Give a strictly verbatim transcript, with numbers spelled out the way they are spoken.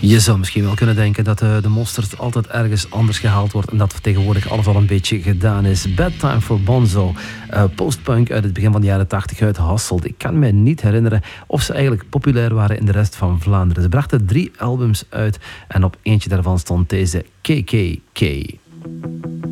Je zou misschien wel kunnen denken dat uh, de mosterd altijd ergens anders gehaald wordt en dat tegenwoordig alles al een beetje gedaan is. Bad Time for Bonzo, uh, postpunk uit het begin van de jaren tachtig uit Hasselt. Ik kan me niet herinneren of ze eigenlijk populair waren in de rest van Vlaanderen. Ze brachten drie albums uit en op eentje daarvan stond deze K K K.